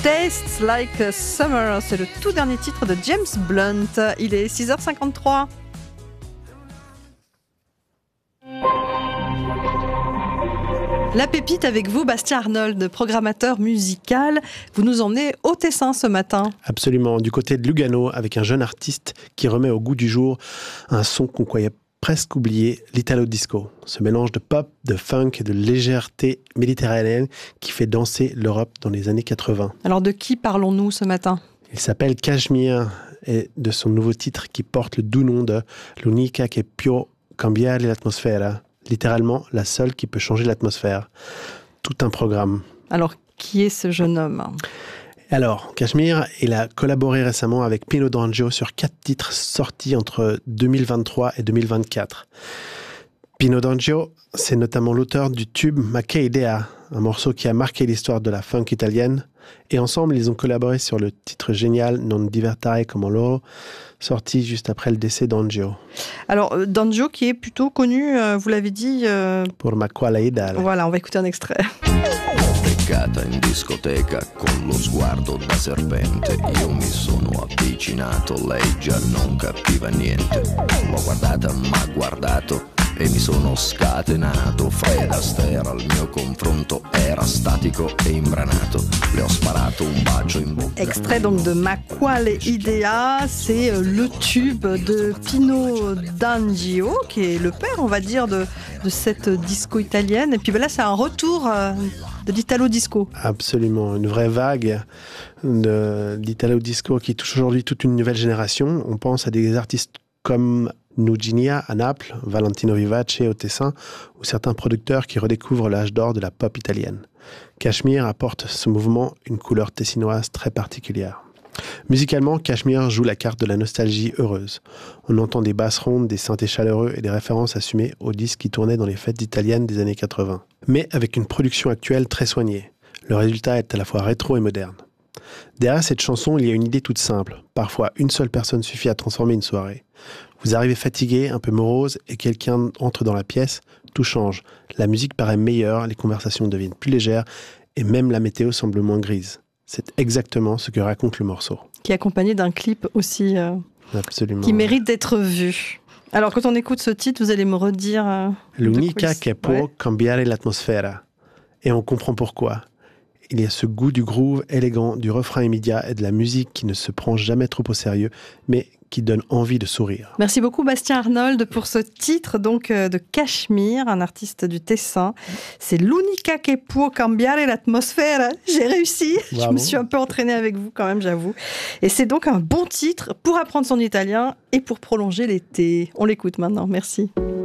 Tastes Like Summer, c'est le tout dernier titre de James Blunt. Il est 6h53. La pépite avec vous, Bastien Arnold, programmateur musical. Vous nous emmenez au Tessin ce matin. Absolument, du côté de Lugano, avec un jeune artiste qui remet au goût du jour un son qu'on croyait presque oublié, l'Italo Disco. Ce mélange de pop, de funk et de légèreté méditerranéenne qui fait danser l'Europe dans les années 80. Alors de qui parlons-nous ce matin ? Il s'appelle Cashmere et de son nouveau titre qui porte le doux nom de L'unica che può cambiare l'atmosfera. Littéralement, la seule qui peut changer l'atmosphère. Tout un programme. Alors, qui est ce jeune homme ? Alors, Cashmere, il a collaboré récemment avec Pino D'Angio sur 4 titres sortis entre 2023 et 2024. Pino D'Angio, c'est notamment l'auteur du tube Ma che idea, un morceau qui a marqué l'histoire de la funk italienne. Et ensemble, ils ont collaboré sur le titre génial Non divertare come loro, sorti juste après le décès d'Angio. Alors, D'Angio qui est plutôt connu, vous l'avez dit... Pour Ma quale idea. Voilà, on va écouter un extrait. Beccata in discoteca con lo sguardo da serpente, io mi sono avvicinato, lei già non capiva niente, l'ho guardata, m'ha guardato e mi sono scatenato. Fred Astaire al mio confronto era statico e imbranato, le ho sparato un bacio in bocca. Extrait donc de Ma quale idea, c'est le tube de Pino D'Angio, qui est le père, on va dire, de cette disco italienne. Et puis là, c'est un retour de l'Italo Disco. Absolument, une vraie vague de l'Italo Disco qui touche aujourd'hui toute une nouvelle génération. On pense à des artistes comme Nuginia à Naples, Valentino Vivace au Tessin, ou certains producteurs qui redécouvrent l'âge d'or de la pop italienne. Cashmere apporte ce mouvement une couleur tessinoise très particulière. Musicalement, Cashmere joue la carte de la nostalgie heureuse. On entend des basses rondes, des synthés chaleureux et des références assumées aux disques qui tournaient dans les fêtes italiennes des années 80. Mais avec une production actuelle très soignée. Le résultat est à la fois rétro et moderne. Derrière cette chanson, il y a une idée toute simple. Parfois, une seule personne suffit à transformer une soirée. Vous arrivez fatigué, un peu morose, et quelqu'un entre dans la pièce, tout change. La musique paraît meilleure, les conversations deviennent plus légères, et même la météo semble moins grise. C'est exactement ce que raconte le morceau. Qui est accompagné d'un clip aussi Absolument. Qui mérite d'être vu. Alors, quand on écoute ce titre, vous allez me redire... L'unica che può cambiare l'atmosfera. Et on comprend pourquoi. Il y a ce goût du groove élégant, du refrain immédiat et de la musique qui ne se prend jamais trop au sérieux, mais qui donne envie de sourire. Merci beaucoup Bastien Arnold pour ce titre donc de Cashmere, un artiste du Tessin. C'est l'unica che può cambiare l'atmosfera. J'ai réussi. Bravo. Je me suis un peu entraînée avec vous quand même, j'avoue. Et c'est donc un bon titre pour apprendre son italien et pour prolonger l'été. On l'écoute maintenant. Merci.